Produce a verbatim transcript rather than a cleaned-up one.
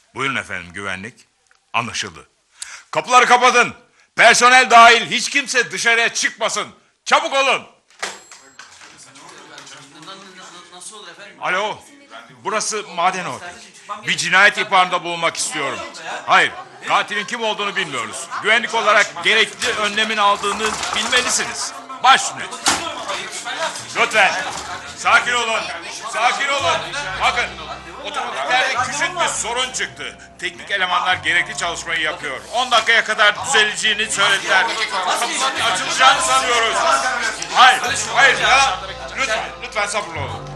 Buyurun efendim, güvenlik. Anlaşıldı. Kapıları kapatın. Personel dahil hiç kimse dışarıya çıkmasın. Çabuk olun. Nasıl olur efendim? Alo. Burası maden ortamı. Bir cinayet ihbarında bulunmak istiyorum. Hayır, katilin kim olduğunu bilmiyoruz. Güvenlik olarak gerekli önlemin aldığını bilmelisiniz. Baş üstüne. Lütfen. Sakin olun. Sakin olun. Bakın. Otomatiklerde küçük bir sorun çıktı. Teknik elemanlar gerekli çalışmayı yapıyor. on dakikaya kadar düzeleceğini söylediler. Kapının açılacağını sanıyoruz. Hayır, hayır ya. Lütfen, lütfen sabırlı olun.